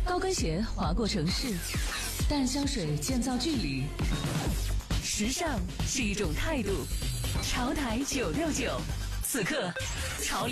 高跟鞋划过城市，淡香水建造距离。时尚是一种态度。潮台969，此刻潮流